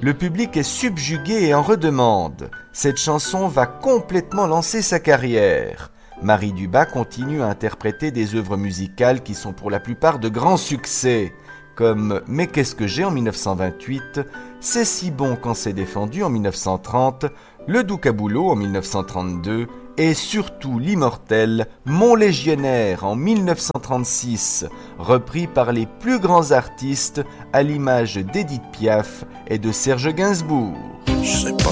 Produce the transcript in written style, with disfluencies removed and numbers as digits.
Le public est subjugué et en redemande. Cette chanson va complètement lancer sa carrière. Marie Dubas continue à interpréter des œuvres musicales qui sont pour la plupart de grands succès, comme Mais qu'est-ce que j'ai en 1928, C'est si bon quand c'est défendu en 1930, Le doux caboulot en 1932 et surtout l'immortel Mon légionnaire en 1936, repris par les plus grands artistes à l'image d'Édith Piaf et de Serge Gainsbourg. Je sais pas